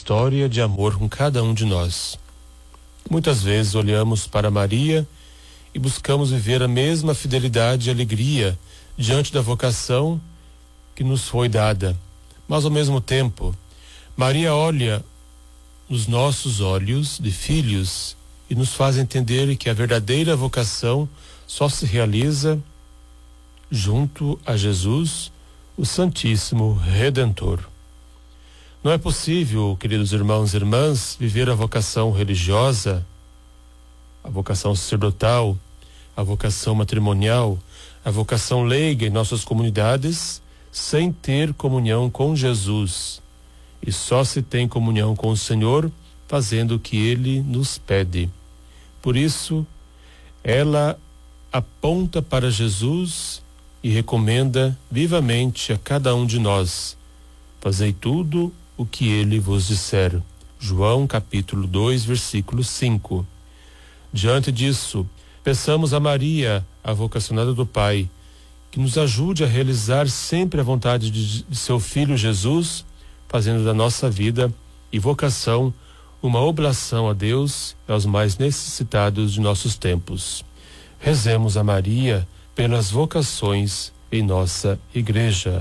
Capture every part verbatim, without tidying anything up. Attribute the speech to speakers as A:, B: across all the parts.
A: história de amor com cada um de nós. Muitas vezes olhamos para Maria e buscamos viver a mesma fidelidade e alegria diante da vocação que nos foi dada. Mas ao mesmo tempo, Maria olha nos nossos olhos de filhos e nos faz entender que a verdadeira vocação só se realiza junto a Jesus, o Santíssimo Redentor. Não é possível, queridos irmãos e irmãs, viver a vocação religiosa, a vocação sacerdotal, a vocação matrimonial, a vocação leiga em nossas comunidades, sem ter comunhão com Jesus. E só se tem comunhão com o Senhor fazendo o que Ele nos pede. Por isso, ela aponta para Jesus e recomenda vivamente a cada um de nós: fazei tudo o que Ele vos disser. João capítulo dois, versículo cinco. Diante disso, peçamos a Maria, a vocacionada do Pai, que nos ajude a realizar sempre a vontade de, de seu Filho Jesus, fazendo da nossa vida e vocação uma oblação a Deus e aos mais necessitados de nossos tempos. Rezemos a Maria pelas vocações em nossa igreja.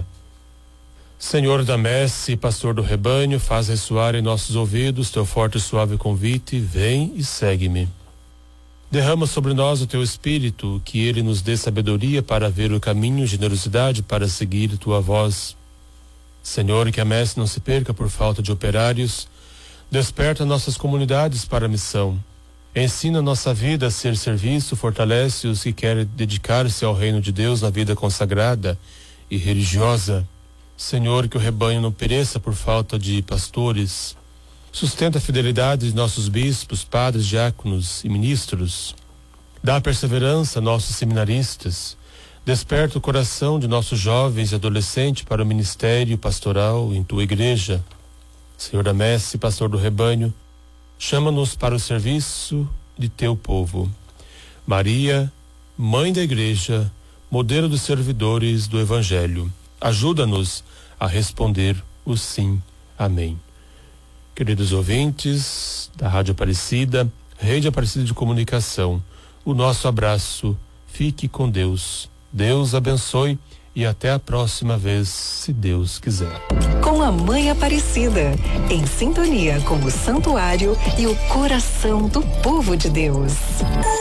A: Senhor da messe, pastor do rebanho, faz ressoar em nossos ouvidos teu forte e suave convite: vem e segue-me. Derrama sobre nós o teu Espírito, que ele nos dê sabedoria para ver o caminho e generosidade para seguir tua voz. Senhor, que a messe não se perca por falta de operários. Desperta nossas comunidades para a missão. Ensina nossa vida a ser serviço, fortalece os que querem dedicar-se ao reino de Deus na vida consagrada e religiosa. Senhor, que o rebanho não pereça por falta de pastores. Sustenta a fidelidade de nossos bispos, padres, diáconos e ministros. Dá perseverança a nossos seminaristas. Desperta o coração de nossos jovens e adolescentes para o ministério pastoral em tua igreja. Senhor da messe, pastor do rebanho, chama-nos para o serviço de teu povo. Maria, mãe da igreja, modelo dos servidores do evangelho, ajuda-nos a responder o sim. Amém. Queridos ouvintes da Rádio Aparecida, Rede Aparecida de Comunicação, o nosso abraço. Fique com Deus. Deus abençoe e até a próxima vez, se Deus quiser.
B: Com a Mãe Aparecida, em sintonia com o santuário e o coração do povo de Deus.